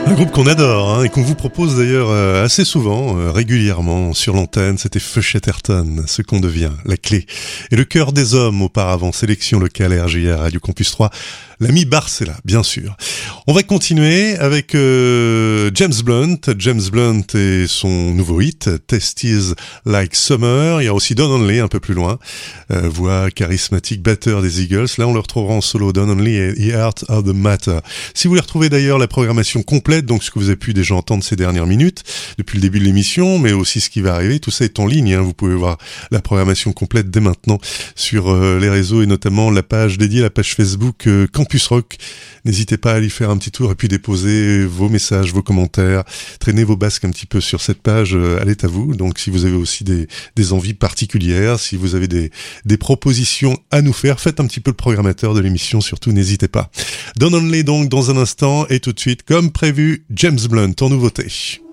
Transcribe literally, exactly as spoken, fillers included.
Un groupe qu'on adore hein, et qu'on vous propose d'ailleurs euh, assez souvent, euh, régulièrement sur l'antenne, c'était Feu Chatterton, ce qu'on devient, la clé. Et le cœur des hommes auparavant, sélection locale R J R, Radio Campus trois, l'ami Barcella, bien sûr. On va continuer avec euh, James Blunt, James Blunt et son nouveau hit, Tastes Like Summer. Il y a aussi Don Henley un peu plus loin, euh, voix charismatique, batteur des Eagles. Là, on le retrouvera en solo, Don Henley et The Art of the Matter. Si vous voulez retrouver d'ailleurs la programmation complète, donc ce que vous avez pu déjà entendre ces dernières minutes, depuis le début de l'émission, mais aussi ce qui va arriver, tout ça est en ligne. Hein. Vous pouvez voir la programmation complète dès maintenant sur euh, les réseaux et notamment la page dédiée, la page Facebook euh, Campus Rock. N'hésitez pas à aller faire un petit tour et puis déposer vos messages, vos commentaires, traînez vos basques un petit peu sur cette page, euh, elle est à vous. Donc si vous avez aussi des, des envies particulières, si vous avez des, des propositions à nous faire, faites un petit peu le programmateur de l'émission, surtout n'hésitez pas. Don Henley donc dans un instant et tout de suite, comme prévu, James Blunt en nouveauté.